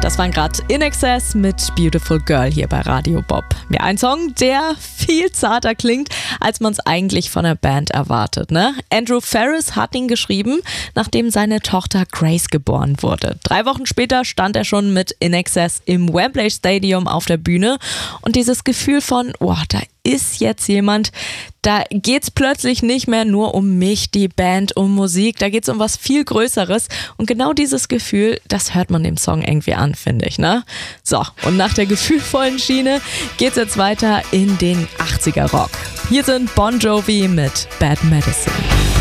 Das waren gerade In Excess mit Beautiful Girl hier bei Radio Bob. Ja, ein Song, der viel zarter klingt, als man es eigentlich von der Band erwartet, ne? Andrew Ferris hat ihn geschrieben, nachdem seine Tochter Grace geboren wurde. 3 Wochen später stand er schon mit In Excess im Wembley Stadium auf der Bühne und dieses Gefühl von, da ist jetzt jemand, da geht's plötzlich nicht mehr nur um mich, die Band, um Musik, da geht's um was viel Größeres und genau dieses Gefühl, das hört man dem Song irgendwie an, finde ich, ne? So, und nach der gefühlvollen Schiene geht's jetzt weiter in den 80er Rock. Hier sind Bon Jovi mit Bad Medicine.